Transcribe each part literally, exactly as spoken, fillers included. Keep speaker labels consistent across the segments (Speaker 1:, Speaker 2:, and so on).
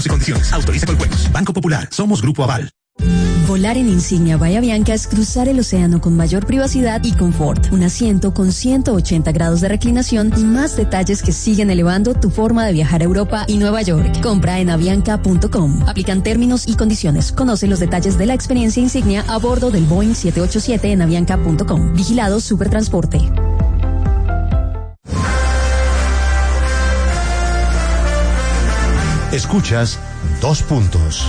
Speaker 1: y condiciones. Autoriza con juegos. Banco Popular. Somos Grupo Aval.
Speaker 2: Volar en Insignia Bahía Bianca es cruzar el océano con mayor privacidad y confort. Un asiento con ciento ochenta grados de reclinación y más detalles que siguen elevando tu forma de viajar a Europa y Nueva York. Compra en avianca punto com. Aplican términos y condiciones. Conoce los detalles de la experiencia Insignia a bordo del Boeing siete ochenta y siete en avianca punto com. Vigilado Supertransporte.
Speaker 3: Escuchas Dos Puntos.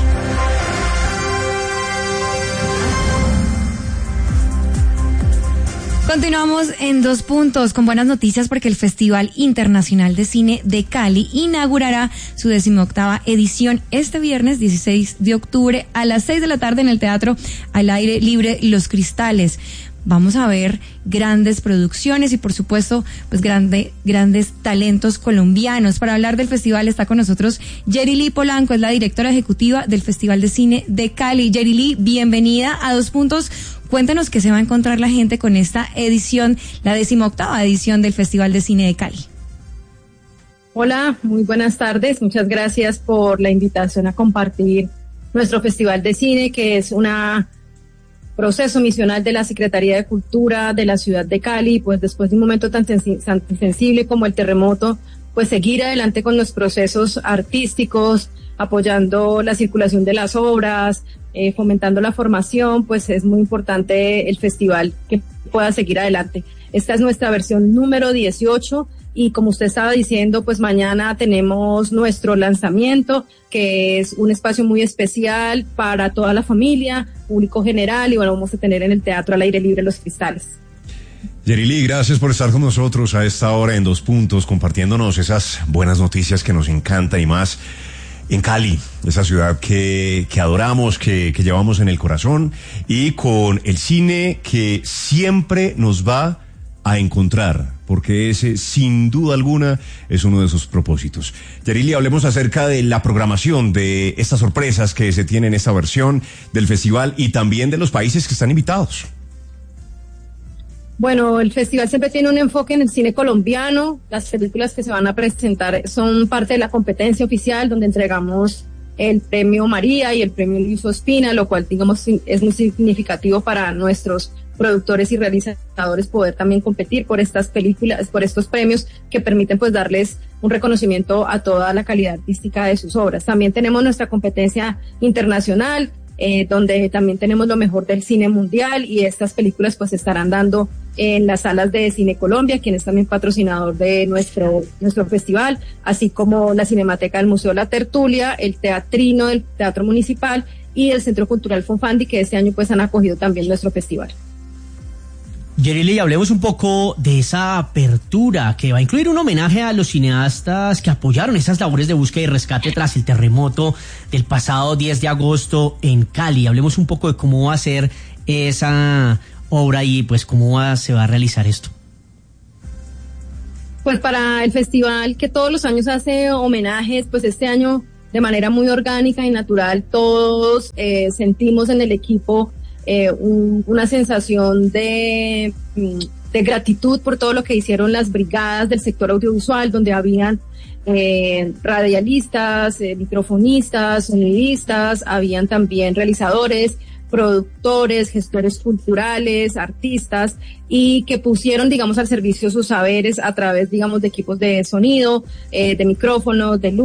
Speaker 4: Continuamos en Dos Puntos con buenas noticias porque el Festival Internacional de Cine de Cali inaugurará su decimoctava edición este viernes dieciséis de octubre a las seis de la tarde en el Teatro al Aire Libre Los Cristales. Vamos a ver grandes producciones y por supuesto pues grande, grandes talentos colombianos. Para hablar del festival está con nosotros Yerili Polanco, es la directora ejecutiva del Festival de Cine de Cali. Yerili, bienvenida a Dos Puntos. Cuéntanos qué se va a encontrar la gente con esta edición, la decimoctava edición del Festival de Cine de Cali.
Speaker 5: Hola, muy buenas tardes. Muchas gracias por la invitación a compartir nuestro Festival de Cine, que es una proceso misional de la Secretaría de Cultura de la ciudad de Cali, pues después de un momento tan, sensi- tan sensible como el terremoto, pues seguir adelante con los procesos artísticos, apoyando la circulación de las obras, eh, fomentando la formación, pues es muy importante el festival que pueda seguir adelante. Esta es nuestra versión número dieciocho y como usted estaba diciendo, pues mañana tenemos nuestro lanzamiento, que es un espacio muy especial para toda la familia, público general, y bueno, vamos a tener en el Teatro al Aire Libre Los Cristales.
Speaker 3: Yerili, gracias por estar con nosotros a esta hora en Dos Puntos, compartiéndonos esas buenas noticias que nos encanta y más en Cali, esa ciudad que, que adoramos, que, que llevamos en el corazón y con el cine que siempre nos va a encontrar, porque ese, sin duda alguna, es uno de sus propósitos. Yerili, hablemos acerca de la programación, de estas sorpresas que se tienen en esta versión del festival y también de los países que están invitados.
Speaker 5: Bueno, el festival siempre tiene un enfoque en el cine colombiano. Las películas que se van a presentar son parte de la competencia oficial, donde entregamos el premio María y el premio Luis Ospina, lo cual, digamos, es muy significativo para nuestros productores y realizadores poder también competir por estas películas, por estos premios que permiten pues darles un reconocimiento a toda la calidad artística de sus obras. También tenemos nuestra competencia internacional, eh, donde también tenemos lo mejor del cine mundial, y estas películas pues se estarán dando en las salas de Cine Colombia, quien es también patrocinador de nuestro nuestro festival, así como la Cinemateca del Museo La Tertulia, el Teatrino del Teatro Municipal y el Centro Cultural Fonfandi, que este año pues han acogido también nuestro festival.
Speaker 6: Yerili, hablemos un poco de esa apertura que va a incluir un homenaje a los cineastas que apoyaron esas labores de búsqueda y rescate tras el terremoto del pasado diez de agosto en Cali. Hablemos un poco de cómo va a ser esa obra y pues cómo va, se va a realizar esto.
Speaker 5: Pues para el festival, que todos los años hace homenajes, pues este año de manera muy orgánica y natural todos eh, sentimos en el equipo Eh, un, una sensación de, de gratitud por todo lo que hicieron las brigadas del sector audiovisual, donde habían eh, radialistas, eh, microfonistas, sonidistas, habían también realizadores, productores, gestores culturales, artistas, y que pusieron, digamos, al servicio sus saberes a través, digamos, de equipos de sonido, eh, de micrófonos, de luz.